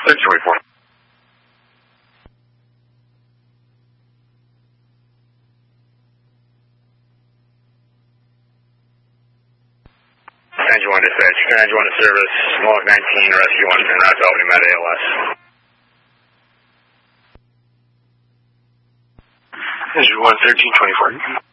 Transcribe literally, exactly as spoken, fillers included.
thirteen twenty-four. Engine one dispatch, Engine one to service, Mohawk nineteen, Rescue one, and route to Albany Med A L S. Engine one, thirteen twenty-four.